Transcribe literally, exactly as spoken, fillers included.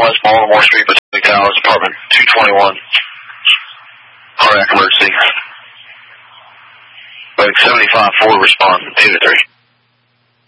West Baltimore Street, Potomac Towers, apartment two twenty-one. Cardiac emergency. Like seventy-five four, respond two to three.